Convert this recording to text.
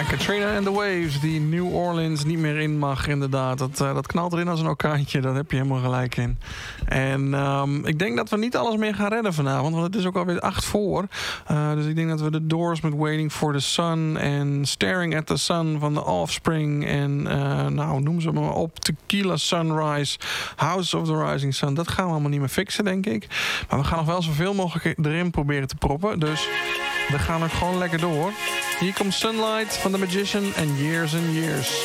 Katrina and the Waves, die New Orleans niet meer in mag, inderdaad. Dat knalt erin als een orkaantje, daar heb je helemaal gelijk in. En ik denk dat we niet alles meer gaan redden vanavond, want het is ook alweer 8 voor. Dus ik denk dat we de Doors met Waiting for the Sun en Staring at the Sun van The Offspring en noem ze maar op, Tequila Sunrise, House of the Rising Sun, dat gaan we allemaal niet meer fixen, denk ik. Maar we gaan nog wel zoveel mogelijk erin proberen te proppen, dus we gaan ook gewoon lekker door. Hier komt Sunlight van The Magician en Years and Years.